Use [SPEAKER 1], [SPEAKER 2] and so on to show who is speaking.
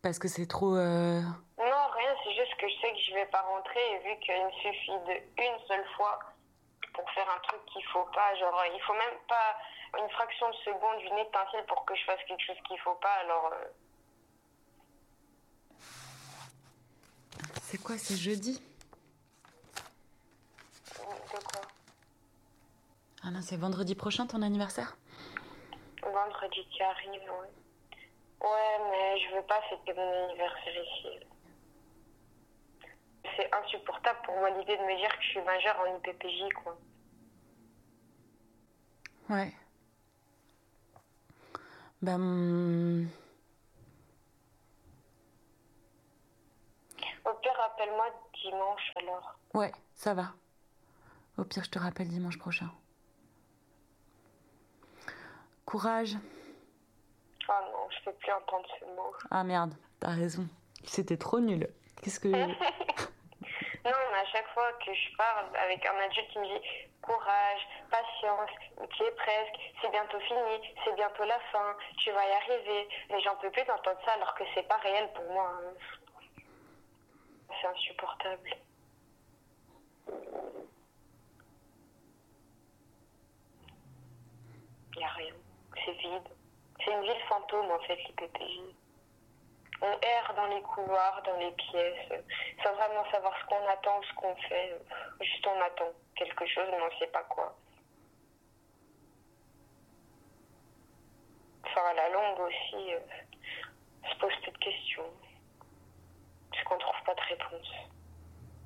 [SPEAKER 1] Parce que c'est trop...
[SPEAKER 2] Non, rien, c'est juste que je sais que je vais pas rentrer et vu qu'il me suffit d'une seule fois pour faire un truc qu'il faut pas, genre il faut même pas une fraction de seconde, une étincelle pour que je fasse quelque chose qu'il faut pas, alors...
[SPEAKER 1] C'est quoi, c'est jeudi?
[SPEAKER 2] De quoi?
[SPEAKER 1] Ah non, c'est vendredi prochain ton anniversaire?
[SPEAKER 2] Vendredi qui arrive, ouais. Ouais, mais je veux pas fêter mon anniversaire ici. C'est insupportable pour moi l'idée de me dire que je suis majeure en IPPJ, quoi.
[SPEAKER 1] Ouais.
[SPEAKER 2] Au pire, rappelle-moi dimanche alors.
[SPEAKER 1] Ouais, ça va. Au pire, je te rappelle dimanche prochain. Courage.
[SPEAKER 2] Ah non, je peux plus entendre ce mot.
[SPEAKER 1] Ah merde, t'as raison. C'était trop nul. Qu'est-ce que...
[SPEAKER 2] Non, mais à chaque fois que je parle avec un adulte qui me dit courage, patience, tu es presque, c'est bientôt fini, c'est bientôt la fin, tu vas y arriver. Mais j'en peux plus d'entendre ça alors que c'est pas réel pour moi. C'est insupportable. Y a rien. C'est vide. C'est une ville fantôme en fait, l'IPPJ. On erre dans les couloirs, dans les pièces, sans vraiment savoir ce qu'on attend ou ce qu'on fait. Juste on attend quelque chose, mais on ne sait pas quoi. Enfin, à la longue aussi, on se pose peu de questions. Parce qu'on ne trouve pas de réponse.